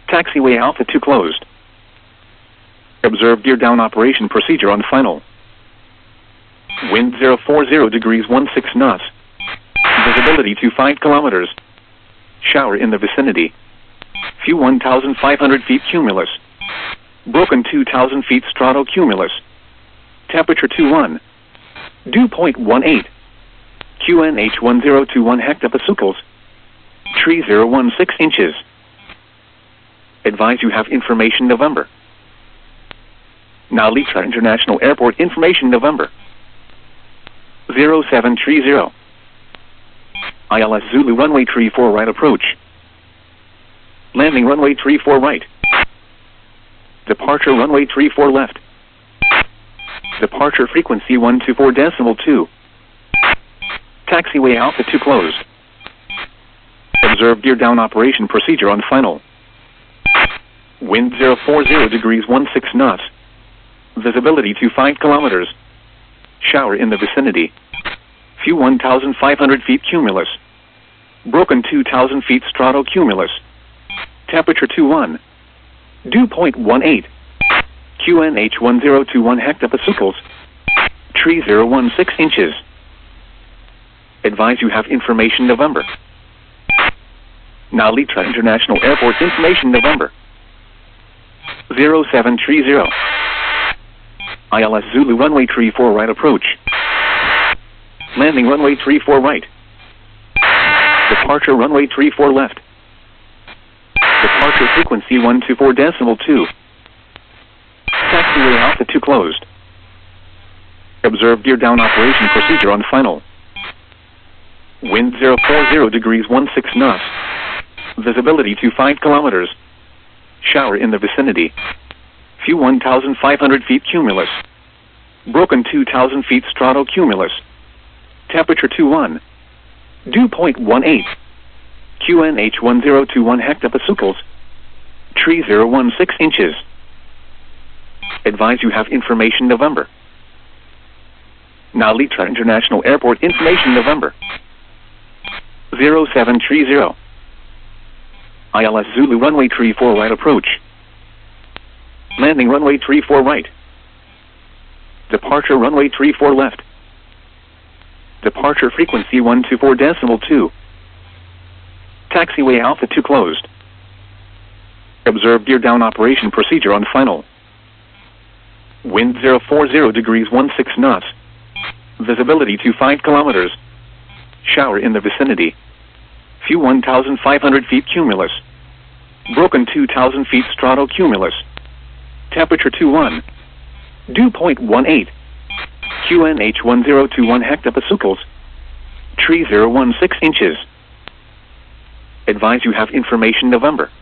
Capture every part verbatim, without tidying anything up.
Taxiway Alpha two closed. Observe gear down operation procedure on final. Wind zero four zero degrees one six knots. Visibility to five kilometers. Shower in the vicinity. View one thousand five hundred feet cumulus. Broken two thousand feet stratocumulus. Temperature two one. Dew point one eight. Q N H one zero two one hectopascals. Tree zero one six inches. Advise you have information November. Now Litra International Airport information November. zero seven three zero. I L S Zulu runway three four right approach. Landing runway three four right. Departure runway three four left. Departure frequency one two four decimal two. Taxiway Alpha two closed. Observe gear down operation procedure on final. Wind zero four zero degrees one six knots. Visibility to five kilometers. Shower in the vicinity. View one thousand five hundred feet cumulus. Broken two thousand feet stratocumulus. Temperature two one. Dew point one eight. Q N H one zero two one hectopascals. Tree zero one six inches. Advise you have information November. Now Litra International Airport information November. zero seven three zero. I L S Zulu runway three four right approach. Landing runway three four right. Departure runway three four left. Departure frequency one two four decimal two. Taxiway Alpha two closed. Observe gear down operation procedure on final. Wind zero four zero degrees one six knots. Visibility to five kilometers. Shower in the vicinity. View one thousand five hundred feet cumulus. Broken two thousand feet stratocumulus. Temperature two one. Dew point one eight. Q N H one zero two one hectopascals. Tree zero one six inches. Advise you have information November. Now Litra International Airport information November. zero seven three zero. I L S Zulu runway three four right approach. Landing runway three four right. Departure runway three four left. Departure frequency one two four decimal two. Taxiway Alpha two closed. Observe gear down operation procedure on final. Wind zero four zero degrees one six knots. Visibility to five kilometers. Shower in the vicinity. View one thousand five hundred feet cumulus. Broken two thousand feet stratocumulus. Temperature two one. Dew point one eight. Q N H one zero two one hectopascals. Tree zero one six inches. Advise you have information November.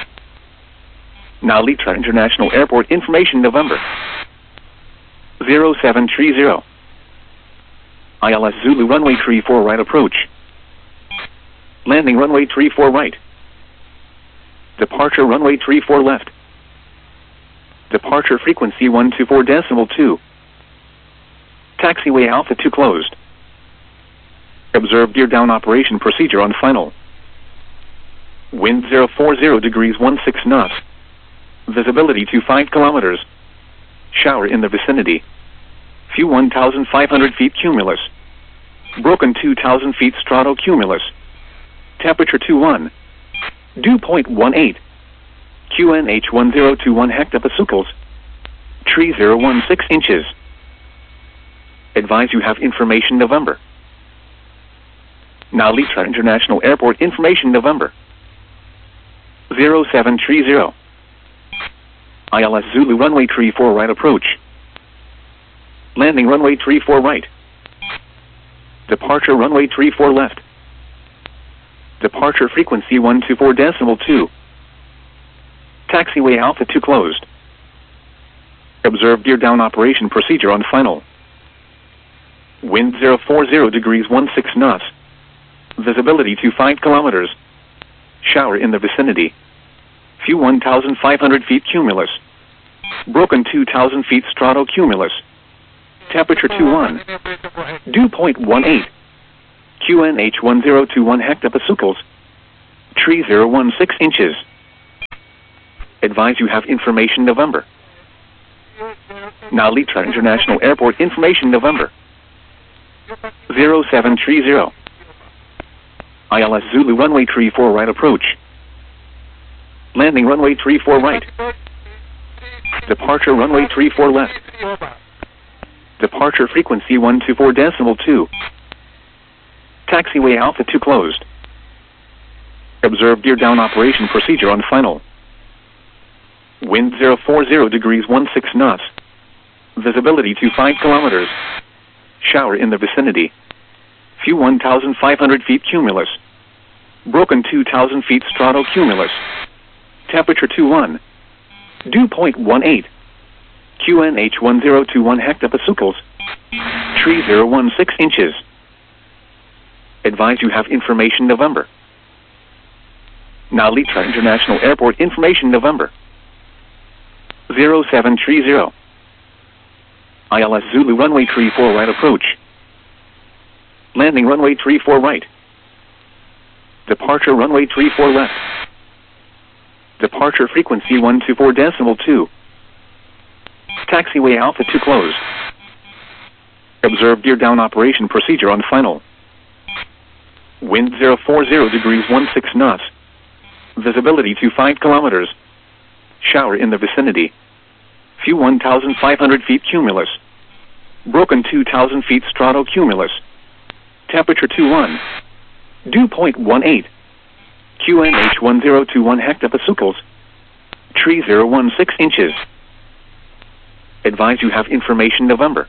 Now Litra International Airport information November. zero seven three zero. I L S Zulu runway three four right approach. Landing runway three four right. Departure runway three four left. Departure frequency one two four decimal two. Taxiway Alpha two closed. Observe gear down operation procedure on final. Wind zero four zero degrees one six knots. Visibility to five kilometers. Shower in the vicinity. View one thousand five hundred feet cumulus. Broken two thousand feet stratocumulus. Temperature two one. Dew point one eight. Q N H one zero two one hectopascals. Tree zero one six inches. Advise you have information November. Now Litra International Airport information November. zero seven three zero. I L S Zulu runway three four right approach. Landing runway three four right. Departure runway three four left. Departure frequency one two four decimal two. Taxiway Alpha two closed. Observe gear down operation procedure on final. Wind zero four zero degrees one six knots. Visibility to five kilometers. Shower in the vicinity. View one thousand five hundred feet cumulus. Broken two thousand feet stratocumulus. Temperature two one. Dew point one eight. Q N H one zero two one hectopascals. Tree zero one six inches. Advise you have information November. Now Litra International Airport information November. zero seven three zero. I L S Zulu runway three four right approach. Landing runway three four right. Departure runway three four left. Departure frequency one two four decimal two. Taxiway Alpha two closed. Observe gear down operation procedure on final. Wind zero four zero degrees one six knots. Visibility to five kilometers. Shower in the vicinity. View one thousand five hundred feet cumulus. Broken two thousand feet stratocumulus. Temperature two one. Dew point one eight. Q N H one zero two one hectopascals. Tree zero one six inches. Advise you have information November. Now Litra International Airport information November. zero seven three zero. I L S Zulu runway three four right approach. Landing runway three four right. Departure runway three four left. Departure frequency one two four decimal two. Taxiway Alpha two closed. Observe gear down operation procedure on final. Wind zero four zero degrees one six knots. Visibility to five kilometers. Shower in the vicinity. View one thousand five hundred feet cumulus. Broken two thousand feet stratocumulus. Temperature two one. Dew point one eight. Q N H one zero two one hectopascals. Tree zero one six inches. Advise you have information November.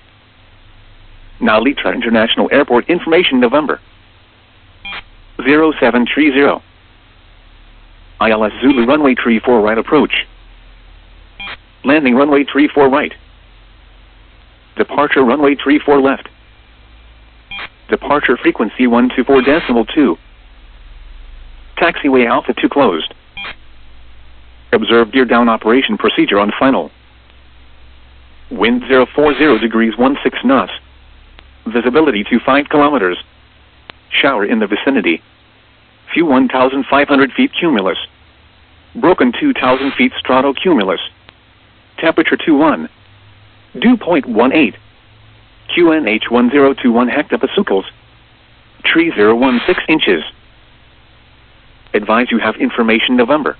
Now Litra International Airport information November. zero seven three zero. I L S Zulu runway three four right approach. Landing runway three four right. Departure runway three four left. Departure frequency one two four decimal two. Taxiway Alpha two closed. Observe gear down operation procedure on final. Wind zero four zero degrees one six knots. Visibility to five kilometers. Shower in the vicinity. View one thousand five hundred feet cumulus. Broken two thousand feet stratocumulus. Temperature two one. Dew point one eight. Q N H one zero two one hectopascals. Tree zero one six inches. Advise you have information November.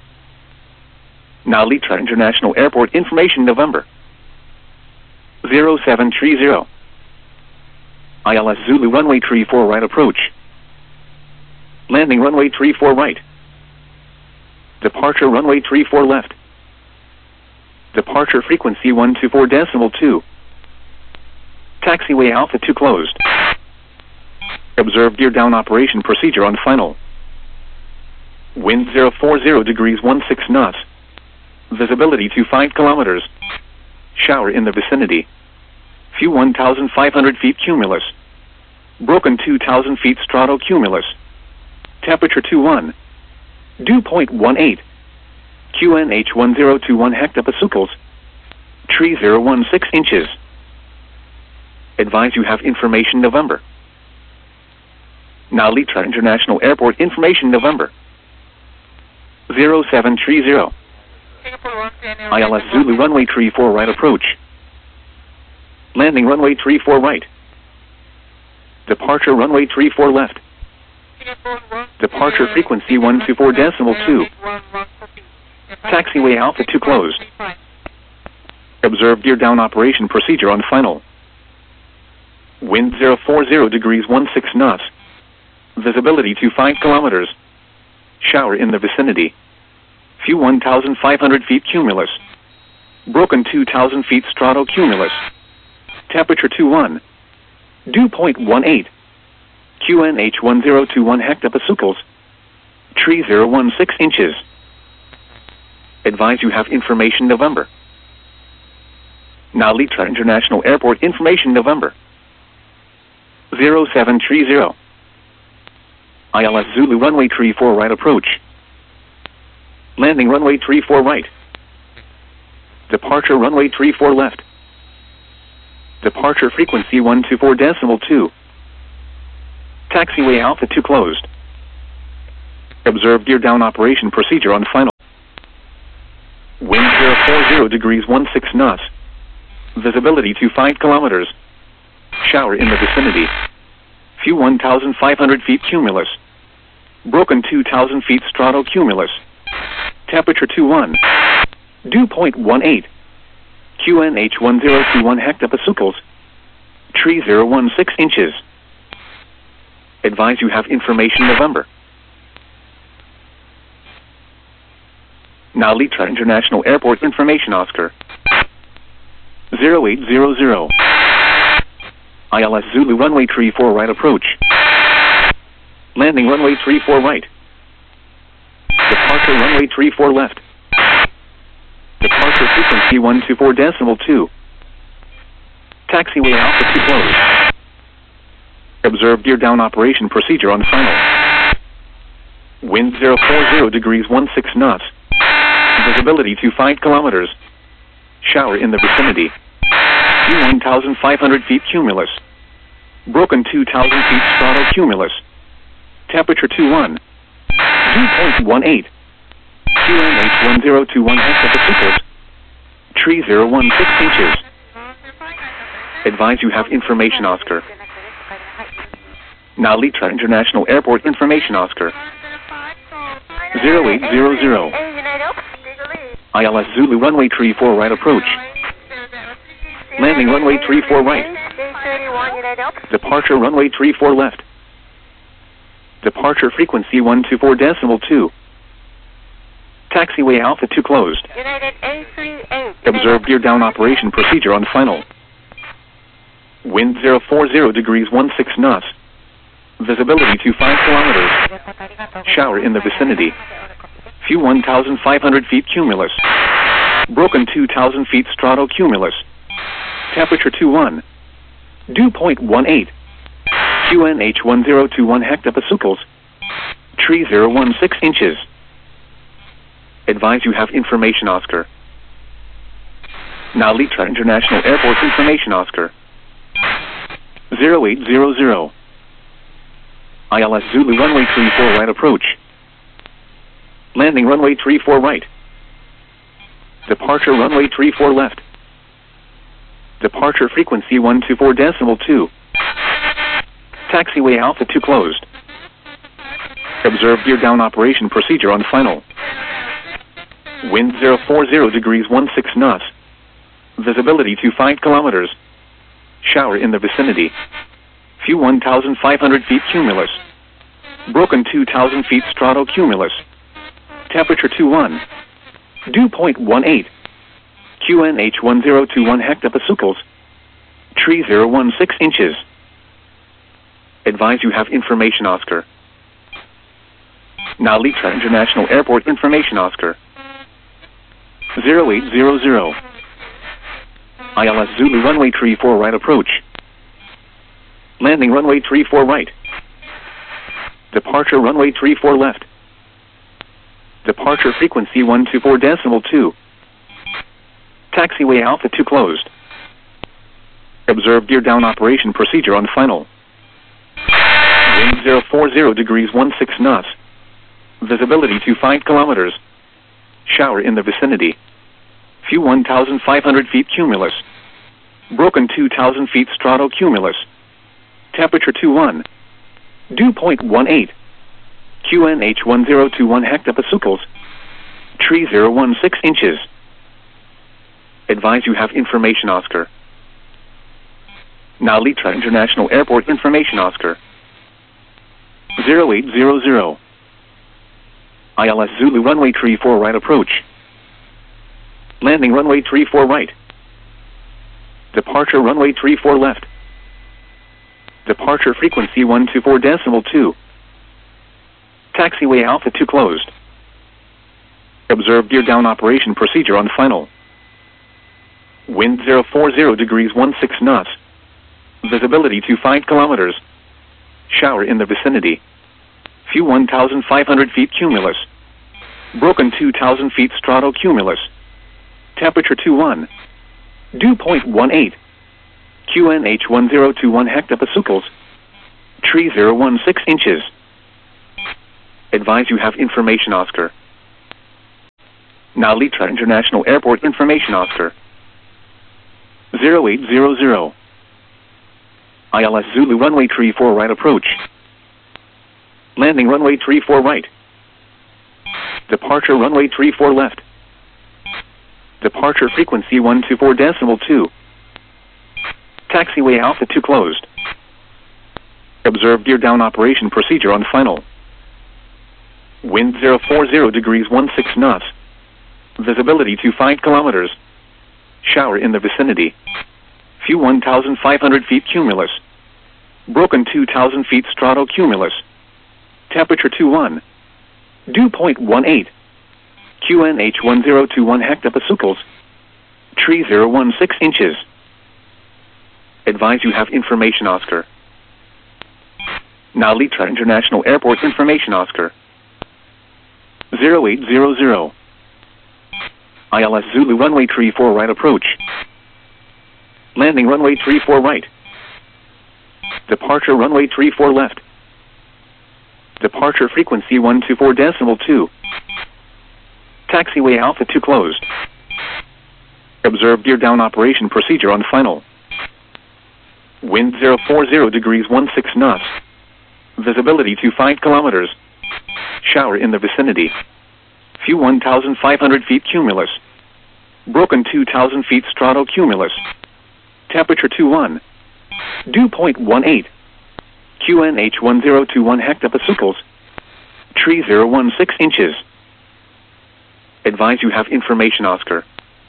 Now Litra International Airport information November. zero seven three zero. I L S Zulu runway three four right approach. Landing runway three four right. Departure runway three four left. Departure frequency one two four decimal two. Taxiway Alpha two closed. Observe gear down operation procedure on final. Wind zero four zero degrees one six knots. Visibility to five kilometers. Shower in the vicinity. View one thousand five hundred feet cumulus. Broken two thousand feet stratocumulus. Temperature two one. Dew point one eight. Q N H one zero two one hectopascals. Tree zero one six inches. Advise you have information November. Now Litra International Airport information November. zero seven three zero. I L S Zulu runway three four right approach. Landing runway three four right. Departure runway three four left. Departure frequency one two four decimal two. Taxiway Alpha two closed. Observe gear down operation procedure on final. Wind zero four zero degrees one six knots. Visibility to five kilometers. Shower in the vicinity. View one thousand five hundred feet cumulus. Broken two thousand feet stratocumulus. Temperature two one. Dew point one eight. Q N H one zero two one hectopascals. Tree zero one six inches. Advise you have information November. Now Litra International Airport information November. zero seven three zero. I L S Zulu runway three four right approach. Landing runway three four right. Departure runway three four left. Departure frequency one two four decimal two. Taxiway Alpha two closed. Observe gear down operation procedure on final. zero four zero degrees sixteen knots. Visibility to five kilometers. Shower in the vicinity. View one thousand five hundred feet cumulus. Broken two thousand feet stratocumulus. Temperature twenty-one. Dew point one eight. Q N H one zero two one hectopascals. Tree zero one six inches. Advise you have information November. Now Litra International Airport Information Oscar. zero eight zero zero. I L S Zulu runway three four right approach. Landing runway three four right. Departure runway three four left. Departure frequency one two four decimal two. Taxiway Alpha two closed. Observe gear down operation procedure on final. Wind zero four zero degrees sixteen knots. Visibility to five kilometers. Shower in the vicinity. View one thousand five hundred feet cumulus. Broken two thousand feet stratocumulus. Temperature twenty-one. Dew point one eight. Q N H one zero two one hectopascals. Tree zero one six inches. Advise you have information Oscar. Now Litra International Airport Information Oscar. zero eight zero zero. I L S Zulu runway three four right approach. Landing runway three four right. Departure runway three four left. Departure frequency one two four decimal two. Taxiway Alpha two closed. Observe gear down operation procedure on final. Wind zero four zero degrees sixteen knots. Visibility to five kilometers. Shower in the vicinity. View one thousand five hundred feet cumulus. Broken two thousand feet stratocumulus. Temperature twenty-one. Dew point one eight. Q N H one zero two one hectopascals. Tree zero one six inches. Advise you have information Oscar. Now Litra International Airport Information Oscar. zero eight zero zero. I L S Zulu runway three four right approach. Landing runway three four right. Departure runway three four left. Departure frequency one two four decimal two. Taxiway Alpha two closed. Observe gear down operation procedure on final. Wind zero four zero degrees sixteen knots. Visibility to five kilometers. Shower in the vicinity. View one thousand five hundred feet cumulus. Broken two thousand feet stratocumulus. Temperature twenty-one. Dew point one eight. Q N H one zero two one hectopascals. Tree zero one six inches. Advise you have information Oscar. Now Litra International Airport Information Oscar. zero eight zero zero. I L S Zulu runway three four right approach. Landing runway three four right. Departure runway three four left. Departure frequency one two four decimal two. Taxiway Alpha two closed. Observe gear down operation procedure on final. Wind zero four zero degrees sixteen knots. Visibility to five kilometers. Shower in the vicinity. View one thousand five hundred feet cumulus. Broken two thousand feet stratocumulus. Temperature twenty-one. Dew point one eight. Q N H one zero two one hectopascals. Tree zero one six inches. Advise you have information Oscar. Now Litra International Airport Information Oscar. zero eight zero zero. I L S Zulu runway three four right approach. Landing runway three four right. Departure runway three four left. Departure frequency one two four decimal two. Taxiway Alpha two closed. Observe gear down operation procedure on final. Wind zero four zero degrees sixteen knots. Visibility to five kilometers. Shower in the vicinity. View one thousand five hundred feet cumulus. Broken two thousand feet stratocumulus. Temperature twenty-one. Dew point one eight. Q N H one zero two one hectopascals. Tree zero one six inches. Advise you have information Oscar. Now Litra International Airport Information Oscar. zero eight zero zero. I L S Zulu runway three four right approach. Landing runway three four right. Departure runway three four left. Departure frequency one two four decimal two. Taxiway Alpha two closed. Observe gear down operation procedure on final. Wind zero four zero degrees one six knots. Visibility to five kilometers. Shower in the vicinity. Few one thousand five hundred feet cumulus. Broken two thousand feet stratocumulus. Temperature two one. Dew point one eight. Q N H one zero two one hectopascals. Tree zero one six inches. Advise you have information Oscar. Now Litra International Airport Information Oscar. zero eight zero zero. I L S Zulu runway three four right approach. Landing runway three four right. Departure runway three four left. Departure frequency one two four decimal two. Taxiway Alpha two closed. Observe gear down operation procedure on final. Wind zero four zero degrees one six knots. Visibility to five kilometers. Shower in the vicinity. Few one thousand five hundred feet cumulus. Broken two thousand feet stratocumulus. Temperature two one. Dew point one eight. Q N H one zero two one hectopascals. Tree zero one six inches. Advise you have information Oscar.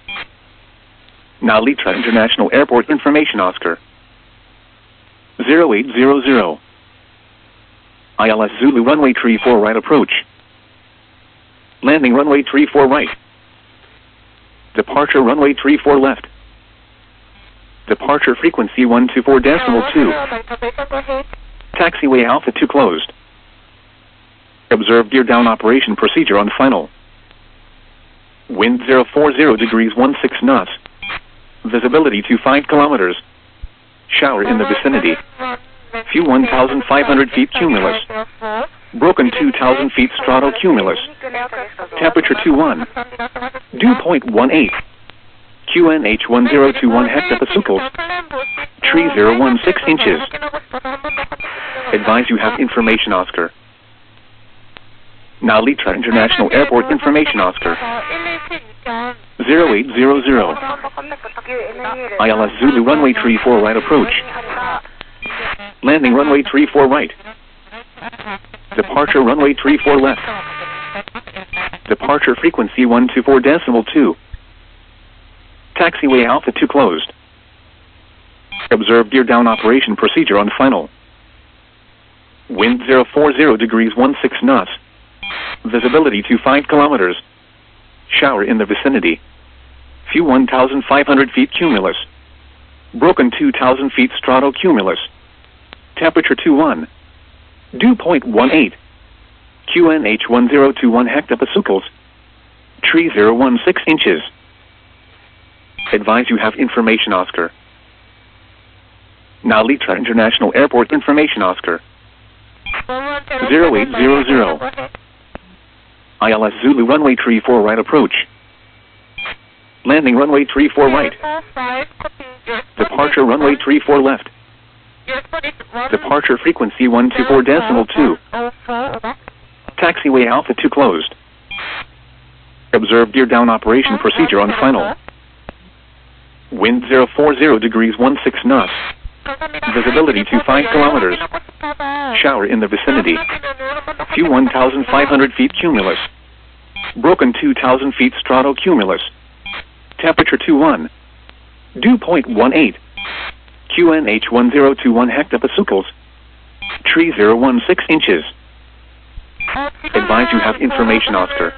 Now Litra International Airport Information Oscar. zero eight zero zero. I L S Zulu runway three four right approach. Landing runway three four right. Departure runway three four left. Departure frequency one two four decimal two. Taxiway Alpha two closed. Observe gear down operation procedure on final. Wind zero four zero degrees one six knots. Visibility to five kilometers. Shower in the vicinity. Few one thousand five hundred feet cumulus. Broken two thousand feet stratocumulus. Temperature two one. Dew point one eight. Q N H one zero two one hectopascals. Tree zero one six inches. Advise you have information Oscar. Now Litra International Airport Information Oscar. zero eight zero zero. I L S Zulu runway three four right approach. Landing runway three four right. Departure runway three four left. Departure frequency one two four decimal two. Taxiway Alpha two closed. Observe gear down operation procedure on final. Wind zero four zero degrees one six knots. Visibility to five kilometers. Shower in the vicinity. Few one thousand five hundred feet cumulus. Broken two thousand feet stratocumulus. Temperature two one. Dew point one eight. Q N H one zero two one hectopascals. Tree zero one six inches. Advise you have information Oscar. Now Litra International Airport Information Oscar. zero eight zero zero. I L S Zulu runway three four right approach. Landing runway three four right. Departure runway three four left. Departure frequency one two four decimal two. Taxiway Alpha two closed. Observe gear down operation procedure on final. Wind zero four zero degrees one six knots. Visibility to five kilometers. Shower in the vicinity. Few one thousand five hundred feet cumulus. Broken two thousand feet stratocumulus. Temperature two one. Dew point one eight. Q N H one zero two one hectopascals. Tree zero one six inches. Advise you have information Oscar.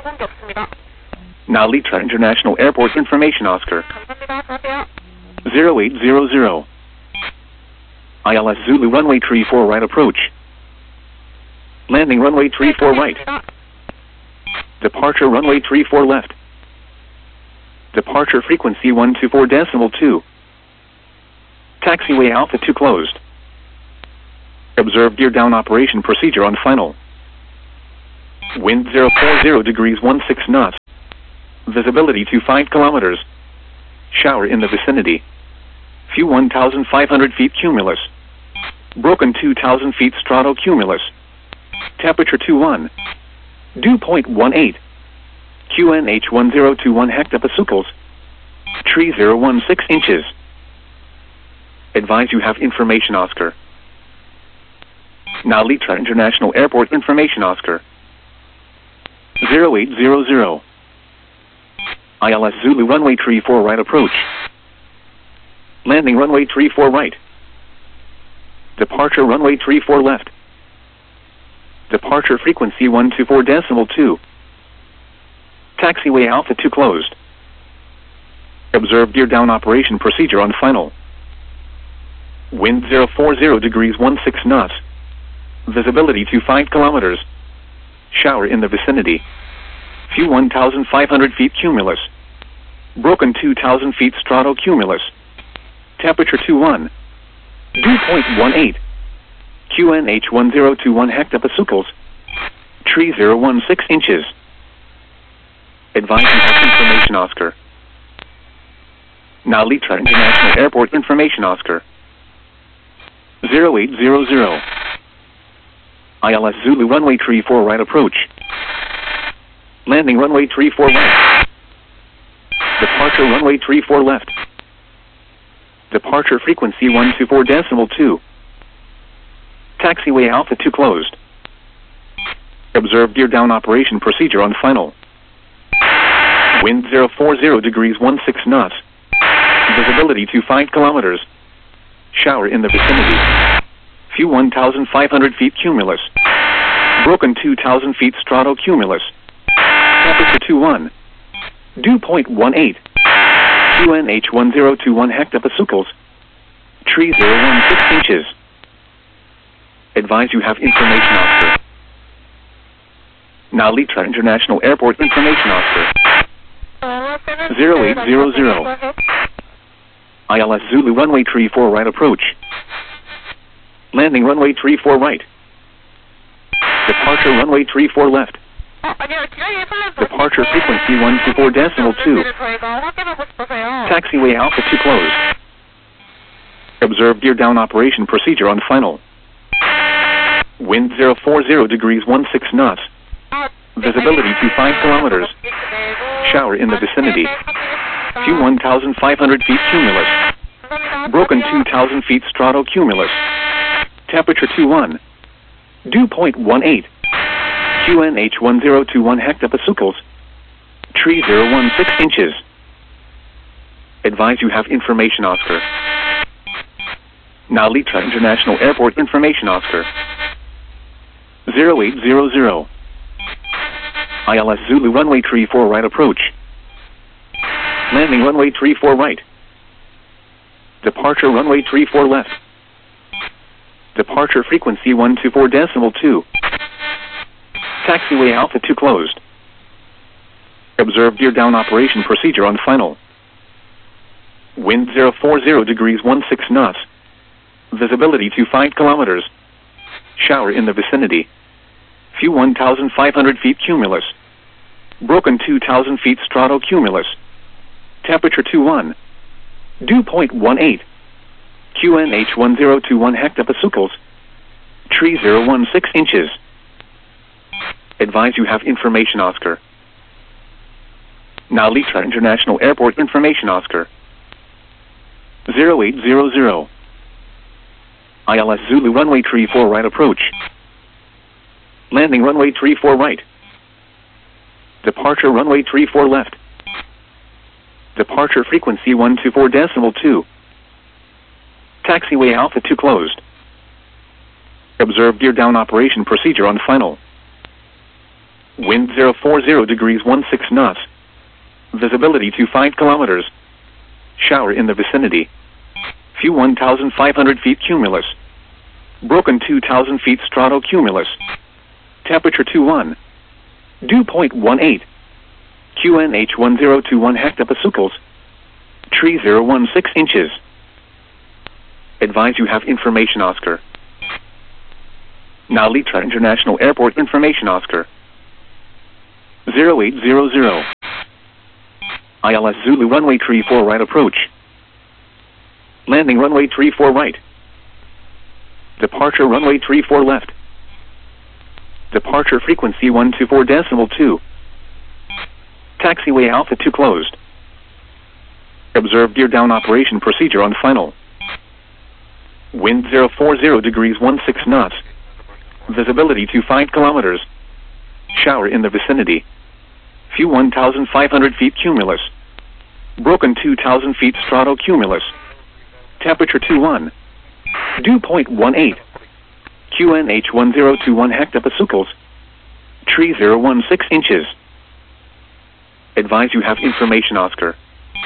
Now Litra International Airport Information Oscar. zero eight zero zero. I L S Zulu runway three four right approach. Landing runway three four right. Departure runway three four left. Departure frequency one two four decimal two. Taxiway Alpha two closed. Observe gear down operation procedure on final. Wind zero four zero degrees one six knots. Visibility to five kilometers. Shower in the vicinity. View one thousand five hundred feet cumulus. Broken two thousand feet stratocumulus. Temperature two one. Dew point one eight. Q N H one zero two one hectopascals. Tree zero one six inches. Advise you have information, Oscar. Now Litra International Airport information, Oscar. zero eight zero zero. I L S Zulu runway tree four right approach. Landing runway tree four right. Departure runway tree four left. Departure frequency one two four decimal two. Taxiway Alpha two closed. Observe gear down operation procedure on final. Wind zero four zero degrees one six knots. Visibility to five kilometers. Shower in the vicinity. View one thousand five hundred feet cumulus. Broken two thousand feet stratocumulus. Temperature two one. Dew point one eight. Q N H one zero two one hectopascals. Tree zero one six inches. Advise you have information, Oscar. Now Litra International Airport information, Oscar. zero eight zero zero. I L S Zulu runway tree four right approach. Landing runway tree four right. Departure runway tree four left. Departure frequency one two four decimal two. Taxiway Alpha two closed. Observe gear down operation procedure on final. Wind zero four zero degrees one six knots. Visibility to five kilometers. Shower in the vicinity. View one thousand five hundred feet cumulus. Broken two thousand feet stratocumulus. Temperature two one. Dew point one eight. Q N H one zero two one hectopascals. Tree zero one six inches. Advise you have information, Oscar. Now Litra International Airport information, Oscar. zero eight zero zero. I L S Zulu runway tree four right approach. Landing runway tree four right. Departure runway tree four left. Departure frequency one two four decimal two. Taxiway Alpha two closed. Observe gear down operation procedure on final. Wind zero four zero degrees one six knots. Visibility to five kilometers. Shower in the vicinity. View one thousand five hundred feet cumulus. Broken two thousand feet stratocumulus. Temperature two one. Dew point one eight. Q N H one zero two one hectopascals. Tree zero one six inches. Advise you have information, Oscar. Now Litra International Airport information, Oscar. zero eight zero zero. I L S Zulu runway tree four right approach. Landing runway tree four right. Departure runway tree four left. Departure frequency one two four decimal two. Taxiway Alpha two closed. Observe gear down operation procedure on final. Wind zero four zero degrees one six knots. Visibility to five kilometers. Shower in the vicinity. View one thousand five hundred feet cumulus. Broken two thousand feet stratocumulus. Temperature two one. Dew point one eight. Q N H one zero two one hectopascals. Tree zero one six inches. Advise you have information, Oscar. Now Litra International Airport information, Oscar. zero eight zero zero. I L S Zulu runway tree four right approach. Landing runway tree four right. Departure runway tree four left. Departure frequency one two four decimal two. Taxiway Alpha two closed. Observe gear down operation procedure on final. Wind zero four zero degrees one six knots. Visibility to five kilometers. Shower in the vicinity. View one thousand five hundred feet cumulus. Broken two thousand feet stratocumulus. Temperature two one. Dew point one eight. Q N H one zero two one hectopascals. Tree zero one six inches. Advise you have information, Oscar. Now Litra International Airport information, Oscar. zero eight zero zero. I L S Zulu runway three four right approach. Landing runway three four right. Departure runway three four left. Departure frequency one two four decimal two. Taxiway Alpha two closed. Observe gear down operation procedure on final. Wind zero four zero degrees one six knots. Visibility to five kilometers. Shower in the vicinity. View one thousand five hundred feet cumulus. Broken two thousand feet stratocumulus. Temperature two one. Dew point one eight. Q N H one zero two one hectopascals. Tree zero one six inches. Advise you have information, Oscar.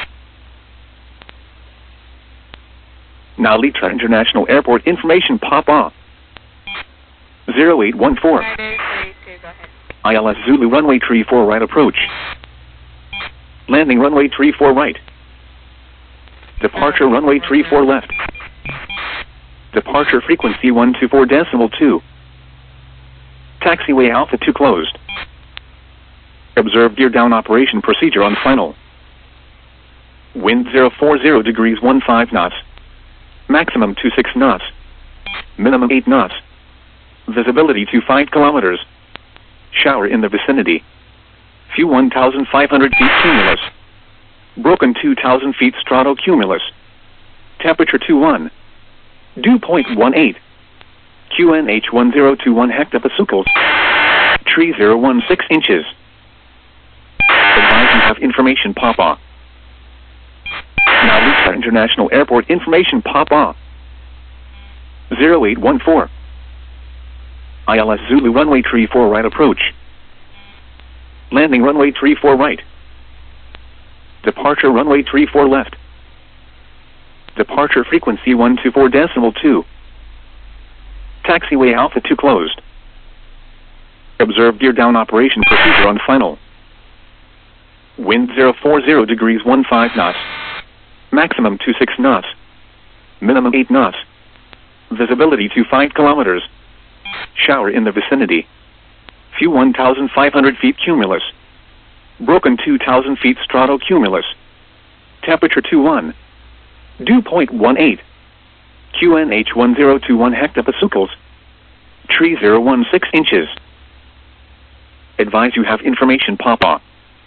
Now Litra International Airport information pop-off. zero eight one four. I L S Zulu runway three four right approach. Landing runway three four right. Departure runway three four left. Departure frequency one two four decimal two. Taxiway Alpha two closed. Observe gear down operation procedure on final. Wind zero four zero degrees one five knots. Maximum two six knots. Minimum eight knots. Visibility to five kilometers. Shower in the vicinity. View one thousand five hundred feet cumulus. Broken two thousand feet stratocumulus. Temperature two one. Dew point one eight. Q N H one zero two one hectopascals. Tree zero one six inches. Advise you have information pop-off. Now Litra International Airport information pop-off. zero eight one four. I L S Zulu runway three four right approach. Landing runway three four right. Departure runway three four left. Departure frequency one two four decimal two. Taxiway Alpha two closed. Observe gear down operation procedure on final. Wind zero four zero degrees one five knots. Maximum two six knots. Minimum eight knots. Visibility to five kilometers. Shower in the vicinity. View one thousand five hundred feet cumulus. Broken two thousand feet stratocumulus. Temperature two one. Dew point one eight. Q N H one zero two one hectopascals. Tree zero one six inches. Advise you have information pop-off.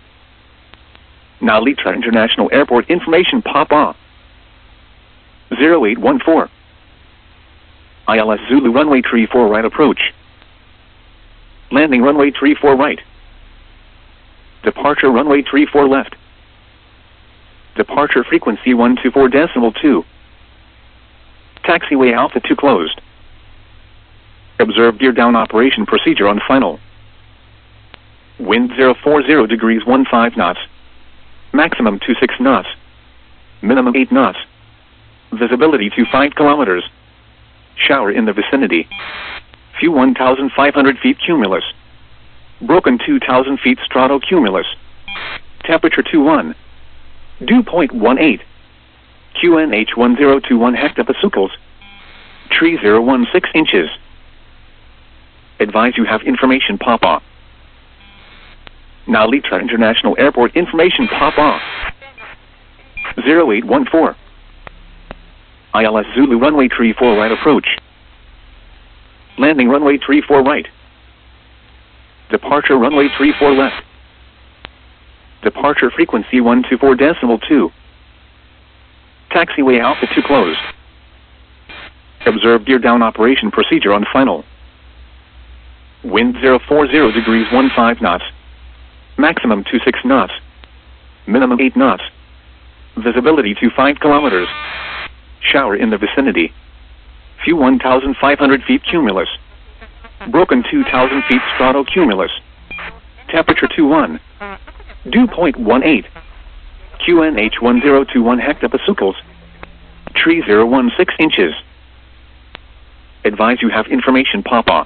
Now Litra International Airport information pop-off. zero eight one four. I L S Zulu runway three four right approach. Landing runway three four right. Departure runway three four left. Departure frequency one two four decimal two. Taxiway Alpha two closed. Observe gear down operation procedure on final. Wind zero four zero degrees one five knots. Maximum two six knots. Minimum eight knots. Visibility to five kilometers. Shower in the vicinity. View one thousand five hundred feet cumulus. Broken two thousand feet stratocumulus. Temperature two one. Dew point one eight. Q N H one zero two one hectopascals. Tree zero one six inches. Advise you have information pop-off. Now Litra International Airport information pop-off. zero eight one four. I L S Zulu runway three four right approach. Landing runway three four right. Departure runway three four left. Departure frequency one two four decimal two. Taxiway Alpha two closed. Observe gear down operation procedure on final. Wind zero four zero degrees one five knots. Maximum two six knots. Minimum eight knots. Visibility to five kilometers. Shower in the vicinity. View one thousand five hundred feet cumulus. Broken two thousand feet stratocumulus. Temperature two one. Dew point one eight. Q N H one zero two one hectopascals. Tree zero one six inches. Advise you have information pop-off.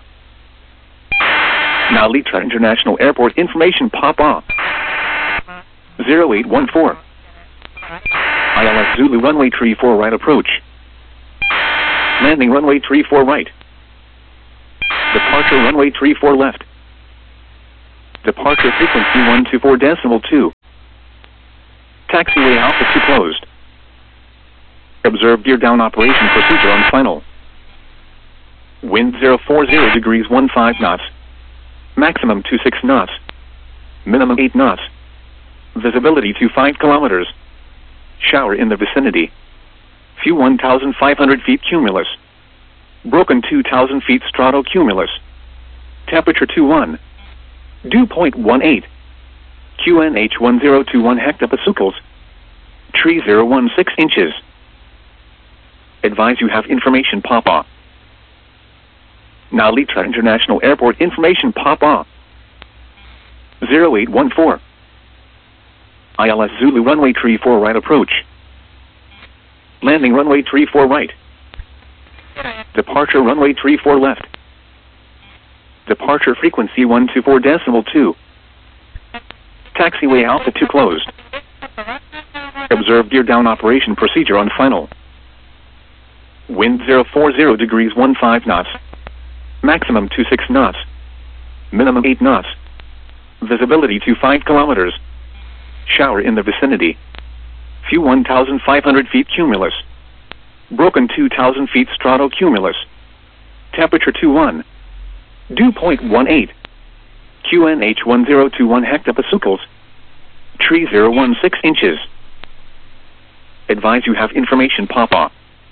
Now Litra International Airport information pop-off. zero eight one four. I L S Zulu runway three four right approach. Landing runway three four right. Departure runway three four left. Departure frequency one two four decimal two. Taxiway Alpha two closed. Observe gear down operation procedure on final. Wind zero four zero degrees one five knots. Maximum two six knots. Minimum eight knots. Visibility to five kilometers. Shower in the vicinity. View one thousand five hundred feet cumulus. Broken two thousand feet stratocumulus. Temperature two one. Dew point one eight. Q N H one zero two one hectopascals. Tree zero one six inches. Advise you have information pop-off. Now Litra International Airport information pop-off. zero eight one four. I L S Zulu runway tree four right approach. Landing runway tree four right. Departure runway tree four left. Departure frequency one two four decimal two. Taxiway Alpha two closed. Observe gear down operation procedure on final. Wind zero four zero degrees one five knots. Maximum two six knots. Minimum eight knots. Visibility to five kilometers. Shower in the vicinity. View one thousand five hundred feet cumulus. Broken two thousand feet stratocumulus. Temperature two one. Dew point one eight. Q N H one zero two one hectopascals. Tree zero one six inches. Advise you have information pop-off.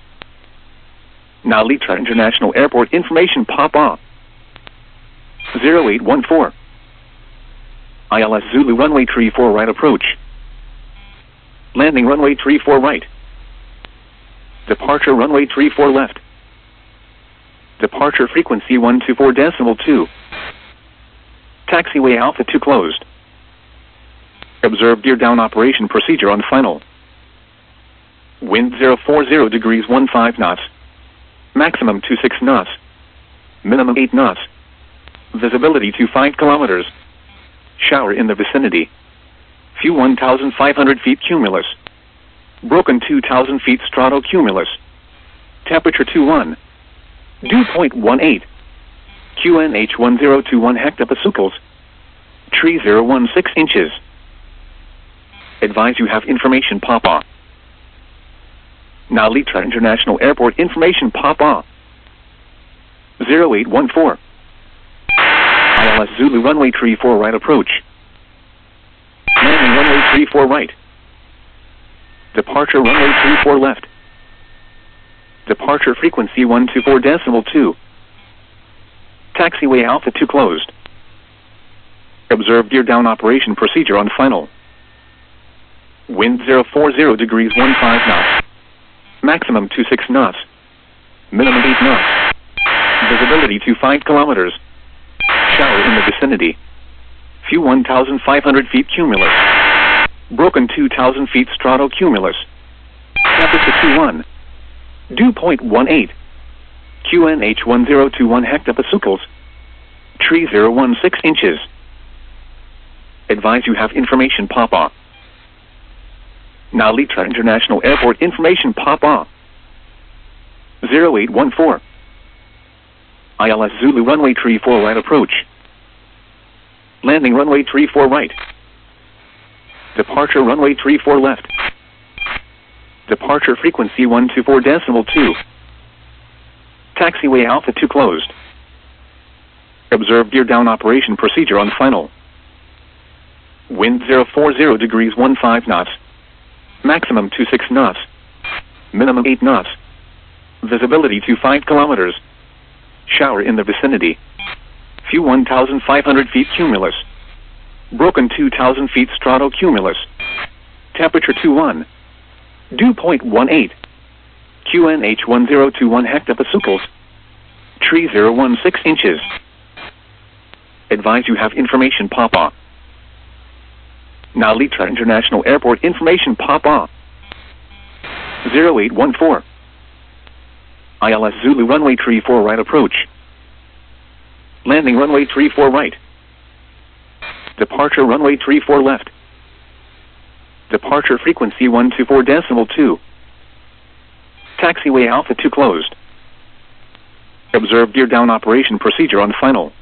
Now Litra International Airport information pop-off. zero eight one four. I L S Zulu runway tree four right approach. Landing runway tree four right. Departure runway tree four left. Departure frequency one two four decimal two. Taxiway Alpha two closed. Observe gear down operation procedure on final. Wind zero four zero degrees one five knots. Maximum two six knots. Minimum eight knots. Visibility to five kilometers. Shower in the vicinity. View one thousand five hundred feet cumulus. Broken two thousand feet stratocumulus. Temperature two one. Dew point one eight. Q N H one zero two one hectopascals. Tree zero one six inches. Advise you have information pop-off. Now Litra International Airport information pop-off. zero eight one four. I L S Zulu runway tree four right approach. Landing runway tree four right. Departure runway tree four left. Departure frequency one two four decimal two. Taxiway Alpha two closed. Observe gear down operation procedure on final. Wind zero four zero degrees one five knots. Maximum two six knots. Minimum eight knots. Visibility to five kilometers. Shower in the vicinity. View one thousand five hundred feet cumulus. Broken two thousand feet stratocumulus. Temperature two one. Dew point one eight. Q N H one zero two one hectopascals. Tree zero one six inches. Advise you have information pop-off. Now Litra International Airport information pop-off. zero eight one four. I L S Zulu runway tree four right approach. Landing runway tree four right. Departure runway tree four left. Departure frequency one two four decimal two. Taxiway Alpha two closed. Observe gear down operation procedure on final. Wind zero four zero degrees one five knots. Maximum two six knots. Minimum eight knots. Visibility to five kilometers. Shower in the vicinity. View one thousand five hundred feet cumulus. Broken two thousand feet stratocumulus. Temperature two one. Dew point one eight. Q N H one zero two one hectopascals. Tree zero one six inches. Advise you have information pop-off. Now Litra International Airport information pop-off. zero eight one four. I L S Zulu runway tree four right approach. Landing runway tree four right. Departure runway tree four left. Departure frequency one two four decimal two. Taxiway Alpha two closed. Observe gear down operation procedure on final.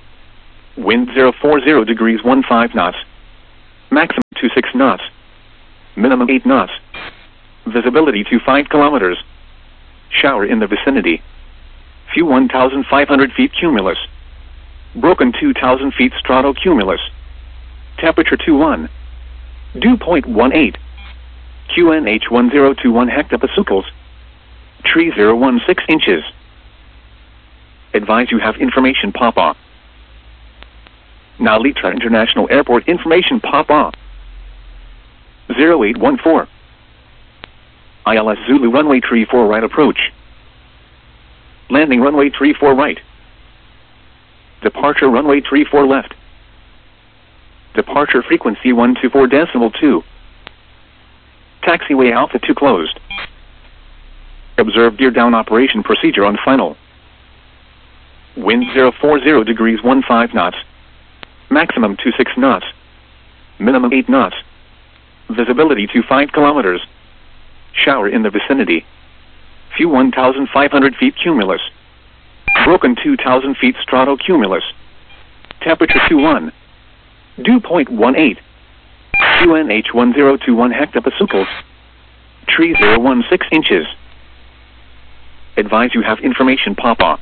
Wind zero four zero degrees one five knots. Maximum two six knots. Minimum eight knots. Visibility to five kilometers. Shower in the vicinity. View one thousand five hundred feet cumulus. Broken two thousand feet stratocumulus. Temperature two one. Dew point one eight. Q N H one zero two one hectopascals. Tree zero one six inches. Advise you have information pop-up. Nalitra International Airport information pop-up. zero eight one four. I L S Zulu runway three four right approach. Landing runway three four right. Departure runway three four left. Departure frequency one two four decimal two. Taxiway Alpha two closed. Observe gear down operation procedure on final. Wind zero four zero degrees one five knots. Maximum two six knots. Minimum eight knots. Visibility to five kilometers. Shower in the vicinity. View one thousand five hundred feet cumulus. Broken two thousand feet stratocumulus. Temperature two one. Dew point one eight. Q N H one zero two one hectopascals. Tree zero one six inches. Advise you have information pop-up.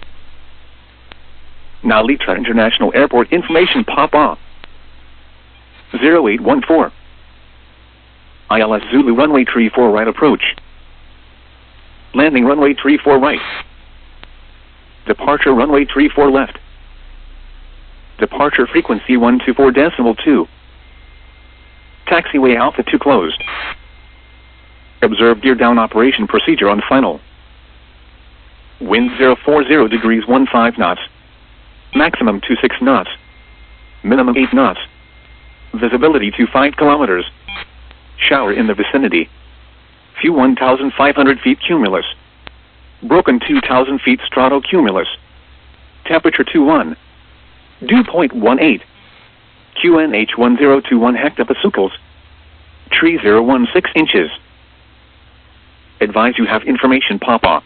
Nalitra International Airport information pop-up. zero eight one four. I L S Zulu runway three four right approach. Landing runway three four right. Departure runway three four left. Departure frequency one two four decimal two. Taxiway Alpha two closed. Observe gear down operation procedure on final. Wind zero four zero degrees one five knots. Maximum two six knots. Minimum eight knots. Visibility to five kilometers. Shower in the vicinity. View one thousand five hundred feet cumulus. Broken two thousand feet stratocumulus. Temperature two one. Dew point one eight. Q N H one zero two one hectopascals. Tree zero one six inches. Advise you have information pop-up.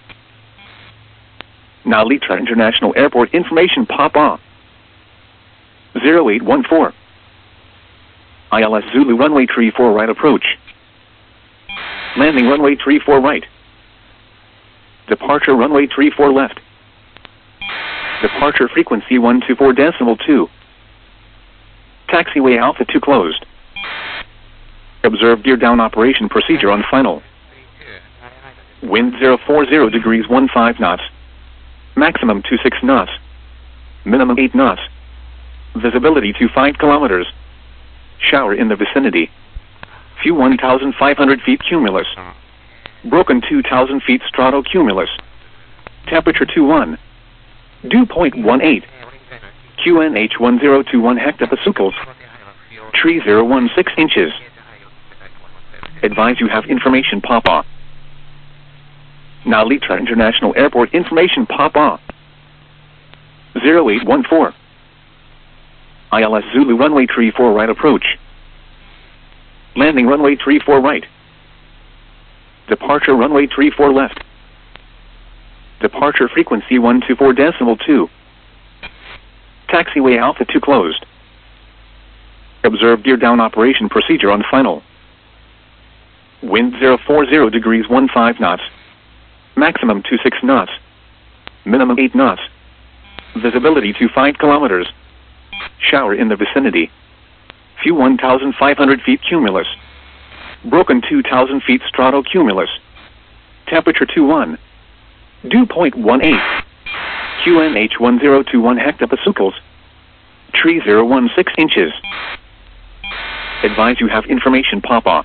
Nalitra International Airport information pop-up. zero eight one four. I L S Zulu runway three four right approach. Landing runway three four right. Departure runway three four left. Departure frequency one two four decimal two. Taxiway Alpha two closed. Observe gear down operation procedure on final. Wind zero four zero degrees one five knots. Maximum two six knots. Minimum eight knots. Visibility to five kilometers. Shower in the vicinity. View one thousand five hundred feet cumulus. Broken two thousand feet stratocumulus. Temperature two one. Dew point one eight. Q N H one zero two one hectopascals. Tree zero one six inches. Advise you have information pop-up. Nalitra International Airport information pop-up. zero eight one four. I L S Zulu runway three four right approach. Landing runway three four right. Departure runway three four left. Departure frequency one two four decimal two. Taxiway Alpha two closed. Observe gear down operation procedure on final. Wind zero four zero degrees one five knots. Maximum two six knots. Minimum eight knots. Visibility to five kilometers. Shower in the vicinity. View one thousand five hundred feet cumulus. Broken two thousand feet stratocumulus. Temperature two one. Dew point one eight. Q N H one zero two one hectopascals. Tree zero one six inches. Advise you have information pop-up.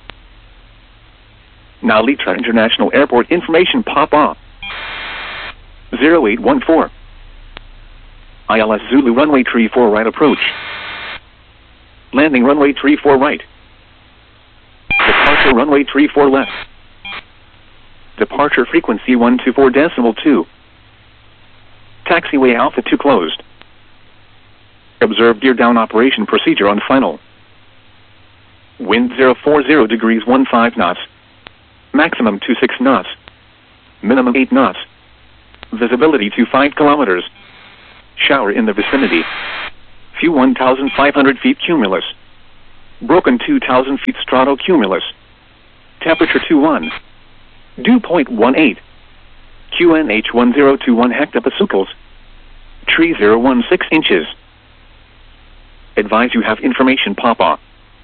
Nalitra International Airport information pop-up. zero eight one four. I L S Zulu runway three four right approach. Landing runway three four right. Departure runway three four left. Departure frequency one two four decimal two. Taxiway Alpha two closed. Observe gear down operation procedure on final. Wind zero four zero degrees one five knots. Maximum two six knots. Minimum eight knots. Visibility to five kilometers. Shower in the vicinity. View one thousand five hundred feet cumulus. Broken two thousand feet stratocumulus. Temperature two one. Dew point one eight. Q N H one zero two one hectopascals. Tree zero one six inches. Advise you have information Papa.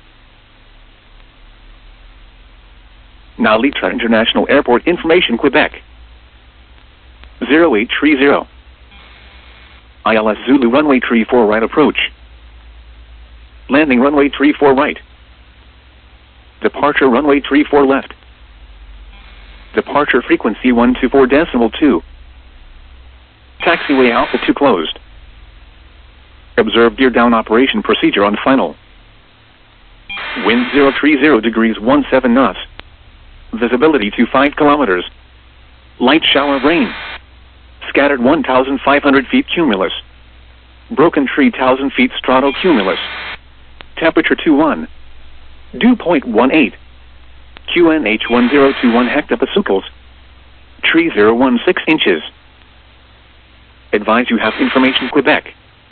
Now Litra International Airport information Quebec. zero eight three zero. I L S Zulu runway three four right approach. Landing runway three four right. Departure runway three four left. Departure frequency one two four decimal two. Taxiway Alpha two closed. Observe gear down operation procedure on final. Wind zero three zero degrees one seven knots. Visibility to five kilometers. Light shower of rain. Scattered one thousand five hundred feet cumulus. Broken three thousand feet stratocumulus. Temperature two one. Dew point one eight. Q N H one zero two one hectopascals. Tree zero one six inches. Advise you have information Quebec.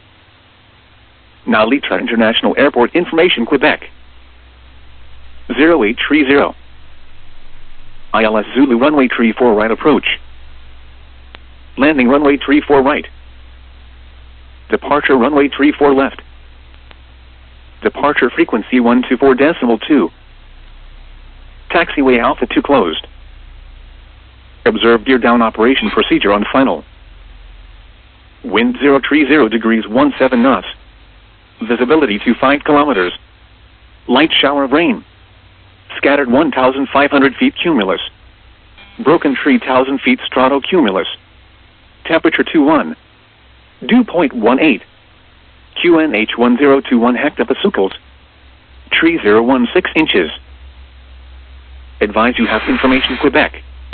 Now Litra International Airport information Quebec. zero eight three zero. I L S Zulu runway three four right approach. Landing runway three four right. Departure runway three four left. Departure frequency one two four decimal two. Taxiway Alpha two closed. Observe gear down operation procedure on final. Wind zero three zero degrees one seven knots. Visibility to five kilometers. Light shower of rain. Scattered one thousand five hundred feet cumulus. Broken three thousand feet stratocumulus. Temperature two one. Dew point one eight. Q N H one zero two one hectopascals. Tree zero one six inches. Advise you have information Quebec.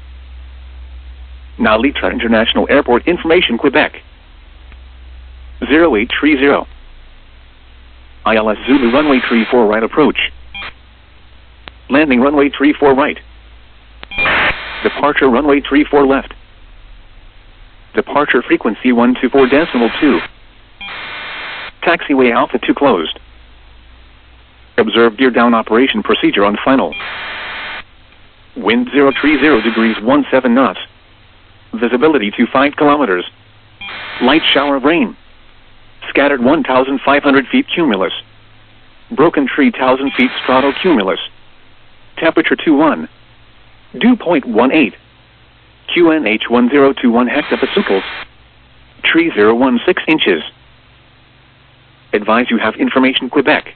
Now Litra International Airport information Quebec. zero eight three zero. I L S Zulu runway three four right approach. Landing runway three four right. Departure runway three four left. Departure frequency one two four decimal two. Taxiway Alpha two closed. Observe gear down operation procedure on final. Wind zero three zero degrees one seven knots. Visibility to five kilometers. Light shower of rain. Scattered one thousand five hundred feet cumulus. Broken three thousand feet stratocumulus. Temperature two one. Dew point one eight. Q N H one zero two one hectopascals. Tree zero one six inches. Advise you have information Quebec.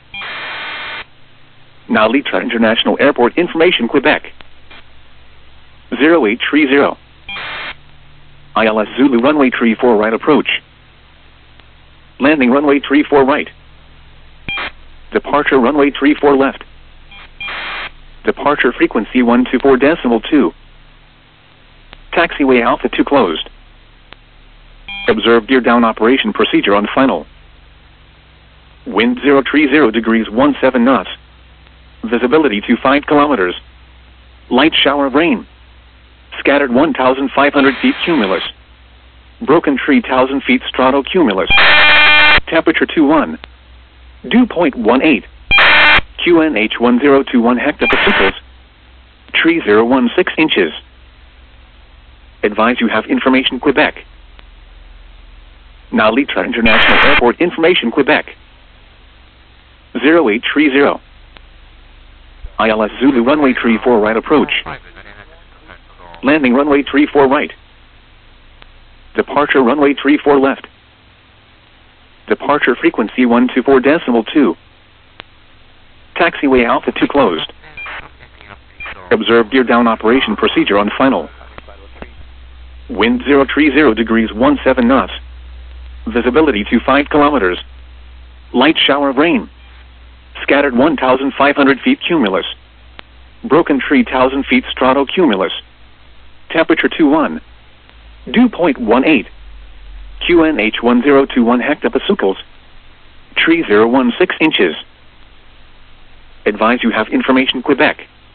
Now Litra International Airport information Quebec. zero eight three zero. I L S Zulu runway three four right approach. Landing runway three four right. Departure runway three four left. Departure frequency one two four decimal two. Taxiway Alpha two closed. Observe gear down operation procedure on final. Wind zero three zero degrees one seven knots. Visibility to five kilometers. Light shower of rain. Scattered one thousand five hundred feet cumulus. Broken three thousand feet stratocumulus. Temperature two one. Dew point one eight. Q N H one zero two one hectopascals. Tree zero one six inches. Advise you have information Quebec. Now Litra International Airport information Quebec. zero eight three zero. I L S Zulu runway three four right approach. Landing runway three four right. Departure runway three four left. Departure frequency one two four decimal two. Taxiway Alpha two closed. Observe gear down operation procedure on final. Wind zero three zero degrees one seven knots. Visibility to five kilometers. Light shower of rain. Scattered one thousand five hundred feet cumulus. Broken three thousand feet stratocumulus. Temperature two one. Dew point one eight. Q N H one zero two one hectopascals. Tree zero one six inches. Advise you have information Quebec.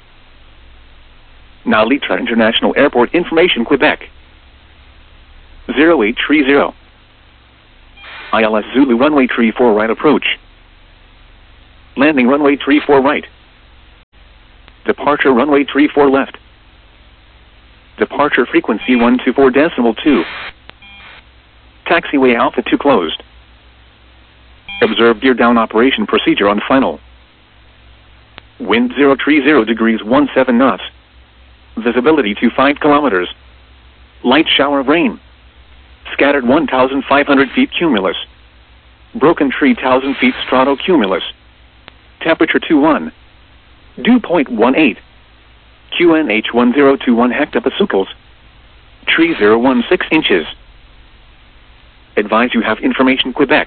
Now Litra International Airport information Quebec. zero eight three zero. I L S Zulu runway three four right approach. Landing runway three four right. Departure runway three four left. Departure frequency one two four decimal two. Taxiway Alpha two closed. Observe gear down operation procedure on final. Wind zero three zero degrees one seven knots. Visibility to five kilometers. Light shower of rain. Scattered one thousand five hundred feet cumulus. Broken tree one thousand feet stratocumulus. Temperature two one. Dew point one eight. Q N H one zero two one hectopascals. Tree zero one six inches. Advise you have information Quebec.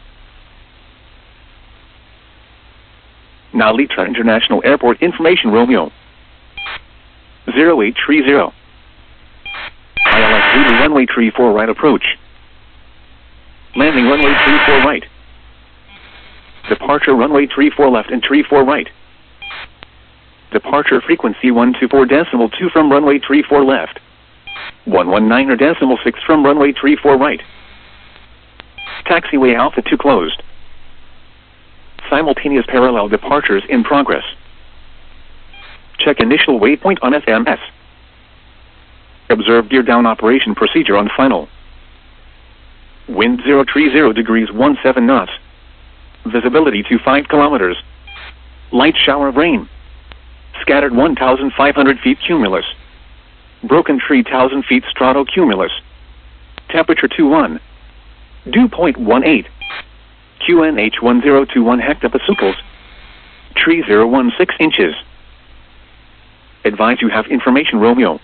Now Litra International Airport Information Romeo. zero eight three zero. I L S Zulu runway three four right approach. Landing runway three four right. Departure runway three four left and three four right. Departure frequency one two four decimal two from runway three four left. one one nine or decimal six from runway three four right. Taxiway Alpha two closed. Simultaneous parallel departures in progress. Check initial waypoint on F M S. Observe gear down operation procedure on final. Wind zero three zero degrees one seven knots. Visibility to five kilometers. Light shower of rain. Scattered one thousand five hundred feet cumulus. Broken tree one thousand feet stratocumulus. Temperature two one. Dew point one eight. Q N H one zero two one hectopascals. Tree zero one six inches. Advise you have information Romeo.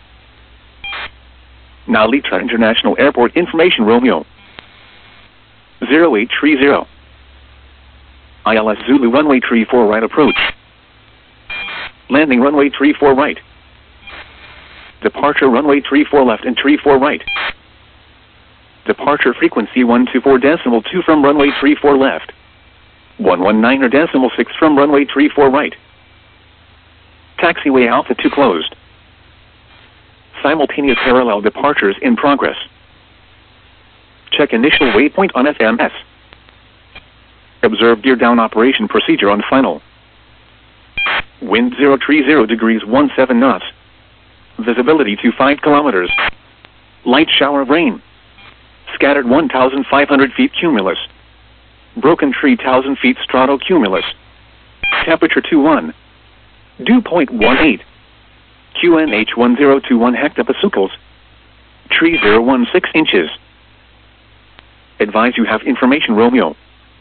Now Litra International Airport Information Romeo. zero eight three zero. I L S Zulu runway three four right approach. Landing runway three four right. Departure runway three four left and three four right. Departure frequency one two four decimal two from runway three four left. one one nine or decimal six from runway three four right. Taxiway Alpha two closed. Simultaneous parallel departures in progress. Check initial waypoint on F M S. Observe gear down operation procedure on final. Wind zero three zero degrees one seven knots. Visibility to five kilometers. Light shower of rain. Scattered one thousand five hundred feet cumulus. Broken tree one thousand feet stratocumulus. Temperature two one. Dew point one eight. Q N H one zero two one hectopascals. Tree zero one six inches. Advise you have information Romeo.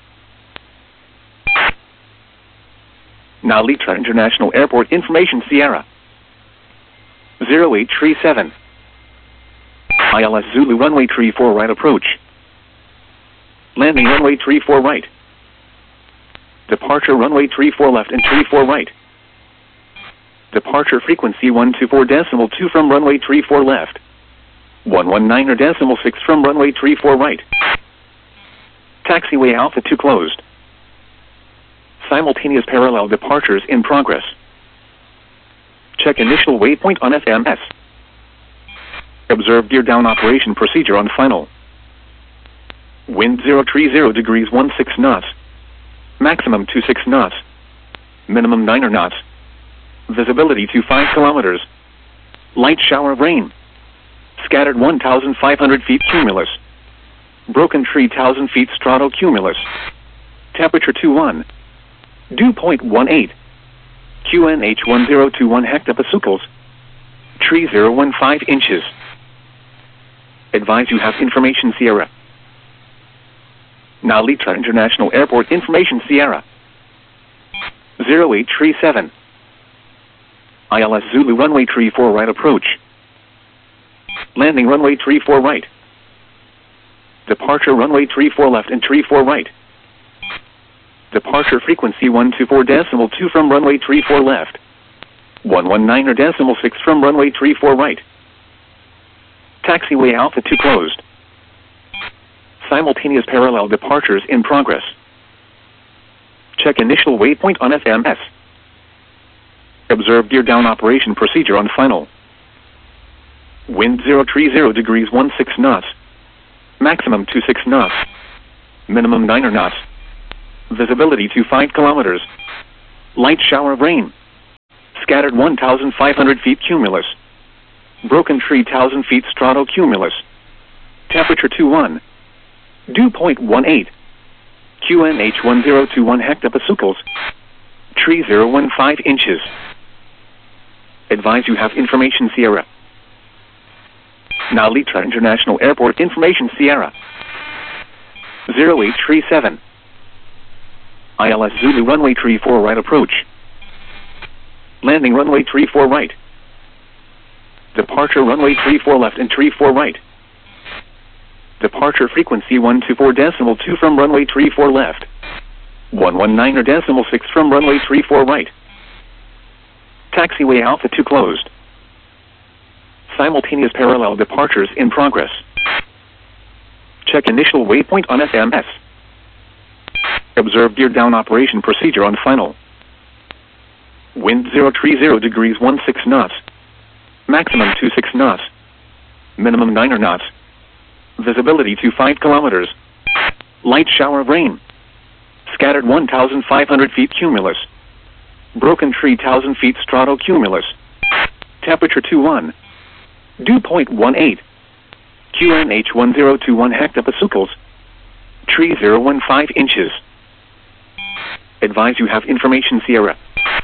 Now Litra International Airport Information Sierra. zero eight three seven. I L S Zulu runway three four right approach. Landing runway three four right. Departure runway three four left and three four right. Departure frequency one two four decimal two from runway three four left. one one nine or decimal six from runway three four right. Taxiway Alpha two closed. Simultaneous parallel departures in progress. Check initial waypoint on F M S. Observe gear down operation procedure on final. Wind zero three zero degrees one six knots. Maximum two six knots. Minimum nine knots. Visibility to five kilometers. Light shower of rain. Scattered one thousand five hundred feet cumulus. Broken tree one thousand feet stratocumulus. Temperature two one. Dew point one eight. Q N H one zero two one hectopascals. Tree zero one five inches. Advise you have information Sierra. Now Litra International Airport Information Sierra. zero eight three seven. I L S Zulu runway three four right approach. Landing runway three four right. Departure runway three four left and three four right. Departure frequency one two four decimal two from runway three four left. one one nine or decimal six from runway three four right. Taxiway Alpha two closed. Simultaneous parallel departures in progress. Check initial waypoint on F M S. Observe gear down operation procedure on final. Wind zero three zero degrees one six knots. Maximum two six knots. Minimum nine knots. Visibility to five kilometers. Light shower of rain. Scattered one thousand five hundred feet cumulus. Broken tree one thousand feet stratocumulus. Temperature two one. Dew point one eight. Q N H one zero two one hectopascals. Tree zero one five inches. Advise you have information Sierra. Now Litra International Airport information Sierra. zero eight three seven. I L S Zulu runway three four right approach. Landing runway three four right. Departure runway three four left and three four right. Departure frequency one two four decimal two from runway three four left. one one nine or decimal six from runway three four right. Taxiway Alpha two closed. Simultaneous parallel departures in progress. Check initial waypoint on S M S. Observe gear down operation procedure on final. Wind zero three zero degrees one six knots. Maximum two six knots. Minimum nine knots. Visibility to five kilometers. Light shower of rain. Scattered one thousand five hundred feet cumulus. Broken tree one thousand feet stratocumulus. Temperature two one. Dew point one eight. Q N H one zero two one hectopascals. Tree zero one five inches. Advise you have information Sierra.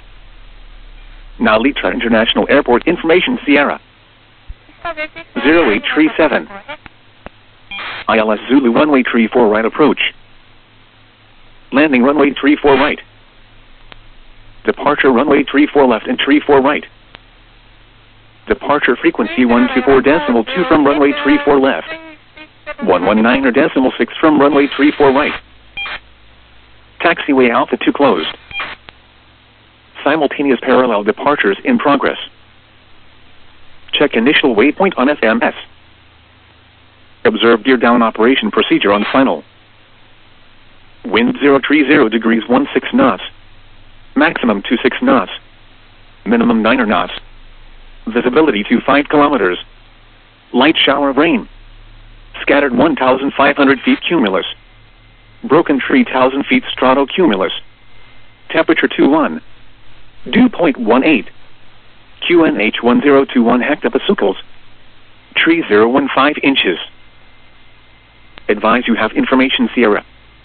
Now Litra International Airport information Sierra. zero eight three seven. I L S Zulu runway three four right approach. Landing runway three four right. Departure runway three four left and three four right. Departure frequency one two four decimal two from runway three four left. one one nine or decimal six from runway three four right. Taxiway Alpha two closed. Simultaneous parallel departures in progress. Check initial waypoint on S M S. Observe gear down operation procedure on final. Wind zero three zero degrees one six knots. Maximum two six knots. Minimum nine knots. Visibility to five kilometers. Light shower of rain. Scattered one thousand five hundred feet cumulus. Broken tree one thousand feet stratocumulus. Temperature two one. Dew point one eight. Q N H one zero two one hectopascals. Tree zero one five inches. Advise you have information Sierra.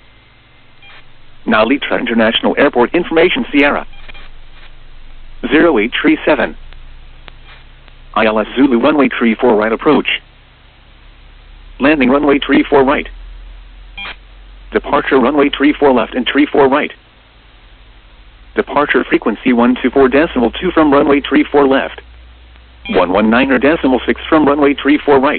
Now Litra International Airport information Sierra. zero eight three seven. I L S Zulu runway three four right approach. Landing runway three four right. Departure runway three four left and three four right. Departure frequency one two four decimal two from runway three four left. one one nine or decimal six from runway three four right.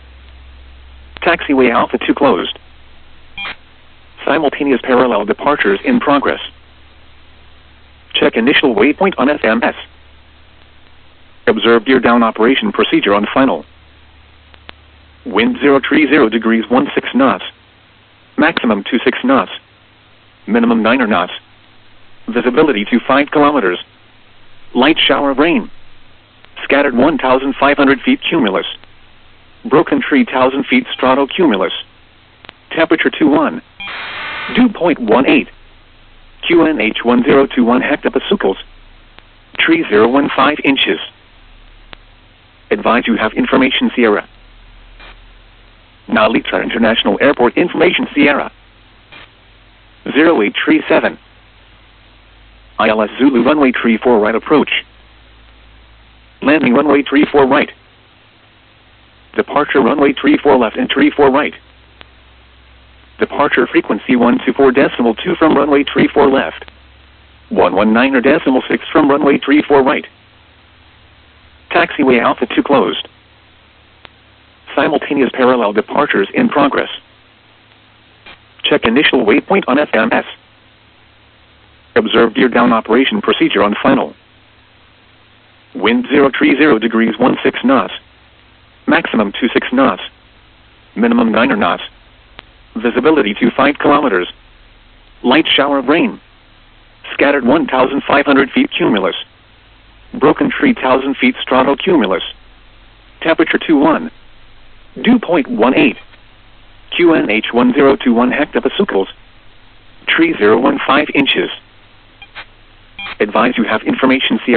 Taxiway Alpha two closed. Simultaneous parallel departures in progress. Check initial waypoint on S M S. Observe gear down operation procedure on final. Wind zero three zero degrees one six knots. Maximum two six knots. Minimum nine knots. Visibility to five kilometers. Light shower of rain. Scattered one thousand five hundred feet cumulus. Broken tree one thousand feet stratocumulus. Temperature two one. Dew point one eight. Q N H one zero two one hectopascals. Tree zero one five inches. Advise you have information Sierra. Now Litra International Airport information Sierra. zero eight three seven. I L S Zulu runway three four right approach. Landing runway three four right. Departure runway three four left and three four right. Departure frequency one two four decimal two from runway three four left. one one nine or decimal six from runway three four right. Taxiway Alpha two closed. Simultaneous parallel departures in progress. Check initial waypoint on S M S. Observe gear down operation procedure on final. Wind zero three zero degrees one six knots. Maximum two six knots. Minimum nine knots. Visibility to five kilometers. Light shower of rain. Scattered one thousand five hundred feet cumulus. Broken tree one thousand feet stratocumulus. Temperature two one. Dew point one eight. Q N H one zero two one hectopascals. Tree zero one five inches. Advise you have information Sierra.